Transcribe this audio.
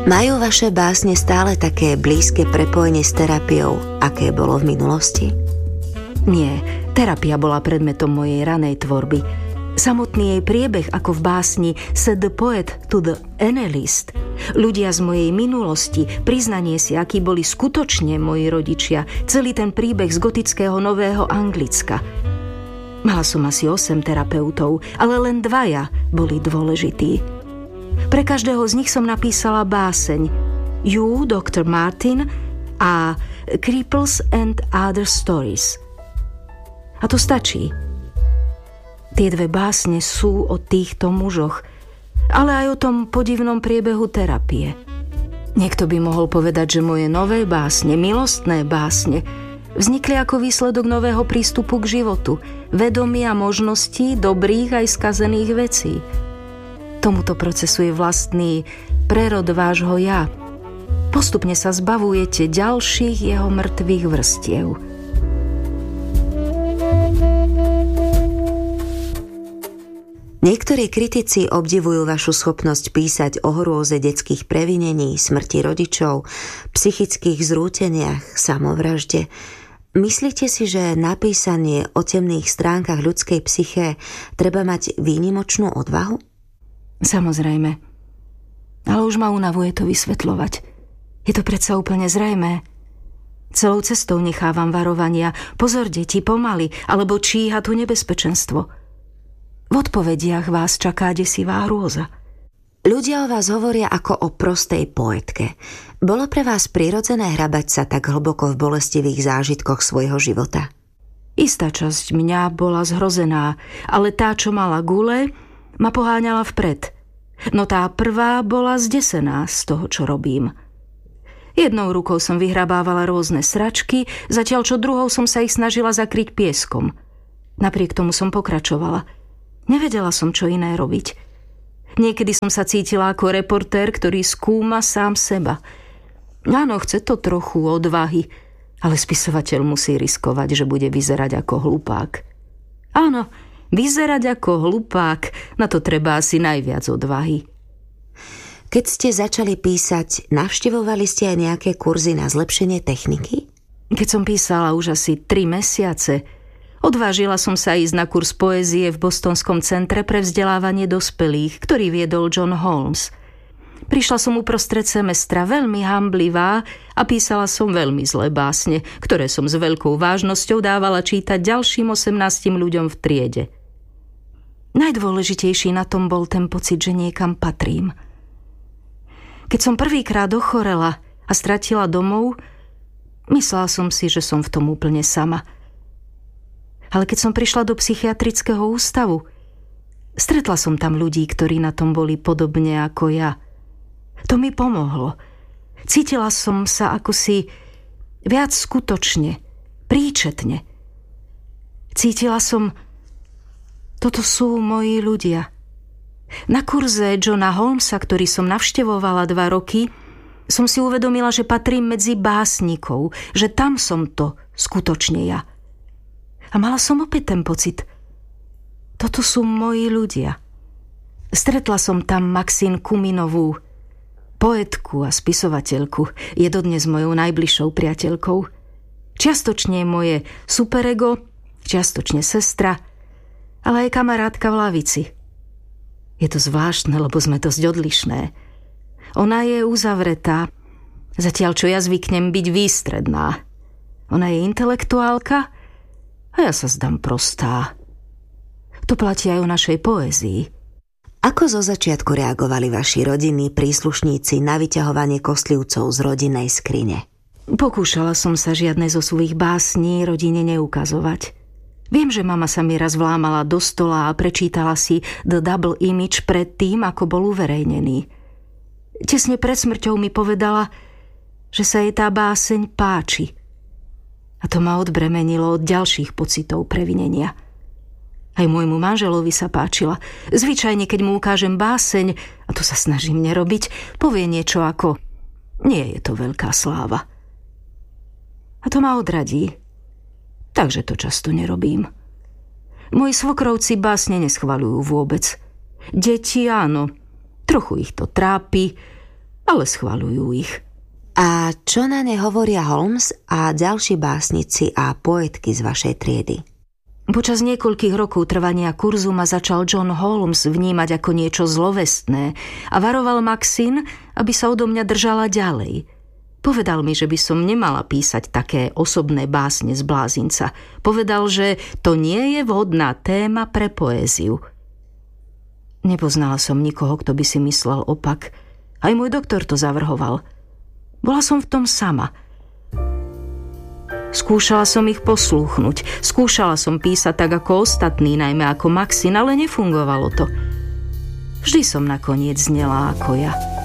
Majú vaše básne stále také blízke prepojenie s terapiou, aké bolo v minulosti? Nie, terapia bola predmetom mojej ranej tvorby. Samotný jej priebeh, ako v básni Said the Poet to the Analyst, ľudia z mojej minulosti, priznanie si, akí boli skutočne moji rodičia, celý ten príbeh z gotického Nového Anglicka. Mala som asi 8 terapeutov, ale len 2 boli dôležití. Pre každého z nich som napísala báseň You, Dr. Martin a Cripples and Other Stories. A to stačí. Tie 2 básne sú o týchto mužoch, ale aj o tom podivnom priebehu terapie. Niekto by mohol povedať, že moje nové básne, milostné básne, vznikli ako výsledok nového prístupu k životu, vedomia možností, dobrých aj skazených vecí. Tomuto procesu je vlastný prerod vášho ja. Postupne sa zbavujete ďalších jeho mŕtvych vrstiev. Niektorí kritici obdivujú vašu schopnosť písať o hrôze detských previnení, smrti rodičov, psychických zrúteniach, samovražde. Myslíte si, že napísanie o temných stránkach ľudskej psyché treba mať výnimočnú odvahu? Samozrejme. Ale už ma unavuje to vysvetľovať. Je to predsa úplne zrejmé. Celou cestou nechávam varovania. Pozor, deti, pomaly, alebo číha tu nebezpečenstvo. V odpovediach vás čaká desivá hrôza. Ľudia o vás hovoria ako o prostej poetke. Bolo pre vás prirodzené hrabať sa tak hlboko v bolestivých zážitkoch svojho života? Istá časť mňa bola zhrozená, ale tá, čo mala gule, ma poháňala vpred. No tá prvá bola zdesená z toho, čo robím. Jednou rukou som vyhrabávala rôzne sračky, zatiaľ čo druhou som sa ich snažila zakryť pieskom. Napriek tomu som pokračovala. Nevedela som, čo iné robiť. Niekedy som sa cítila ako reportér, ktorý skúma sám seba. Áno, chce to trochu odvahy, ale spisovateľ musí riskovať, že bude vyzerať ako hlupák. Áno, vyzerať ako hlupák, na to treba asi najviac odvahy. Keď ste začali písať, navštevovali ste aj nejaké kurzy na zlepšenie techniky? Keď som písala už asi 3 mesiace, odvážila som sa ísť na kurz poézie v Bostonskom centre pre vzdelávanie dospelých, ktorý viedol John Holmes. Prišla som uprostred semestra veľmi hanblivá a písala som veľmi zlé básne, ktoré som s veľkou vážnosťou dávala čítať ďalším 18 ľuďom v triede. Najdôležitejší na tom bol ten pocit, že niekam patrím. Keď som prvýkrát ochorela a stratila domov, myslela som si, že som v tom úplne sama. Ale keď som prišla do psychiatrického ústavu, stretla som tam ľudí, ktorí na tom boli podobne ako ja. To mi pomohlo. Cítila som sa ako si viac skutočne, príčetne. Cítila som, toto sú moji ľudia. Na kurze Johna Holmesa, ktorý som navštevovala 2 roky, som si uvedomila, že patrím medzi básnikov, že tam som to skutočne ja. A mala som opäť ten pocit. Toto sú moji ľudia. Stretla som tam Maxine Kuminovú, poetku a spisovateľku. Je dodnes mojou najbližšou priateľkou. Čiastočne moje superego, čiastočne sestra, ale aj kamarátka v lavici. Je to zvláštne, lebo sme dosť odlišné. Ona je uzavretá, zatiaľ čo ja zvyknem byť výstredná. Ona je intelektuálka, a ja sa zdám prostá. To platí aj o našej poézii. Ako zo začiatku reagovali vaši rodinní príslušníci na vyťahovanie kostlivcov z rodinnej skrine? Pokúšala som sa žiadne zo svojich básní rodine neukazovať. Viem, že mama sa mi raz vlámala do stola a prečítala si The Double Image pred tým, ako bol uverejnený. Tesne pred smrťou mi povedala, že sa jej tá báseň páči. A to ma odbremenilo od ďalších pocitov previnenia. Aj môjmu manželovi sa páčila. Zvyčajne, keď mu ukážem báseň, a to sa snažím nerobiť, povie niečo ako nie je to veľká sláva. A to ma odradí. Takže to často nerobím. Moji svokrovci básne neschvaľujú vôbec. Deti áno, trochu ich to trápi, ale schvaľujú ich. A čo na ne hovoria Holmes a ďalší básnici a poetky z vašej triedy? Počas niekoľkých rokov trvania kurzu ma začal John Holmes vnímať ako niečo zlovestné a varoval Maxine, aby sa odo mňa držala ďalej. Povedal mi, že by som nemala písať také osobné básne z blázinca. Povedal, že to nie je vhodná téma pre poéziu. Nepoznala som nikoho, kto by si myslel opak. Aj môj doktor to zavrhoval. Bola som v tom sama. Skúšala som ich poslúchnuť. Skúšala som písať tak ako ostatní, najmä ako Maxine, ale nefungovalo to. Vždy som nakoniec znela ako ja.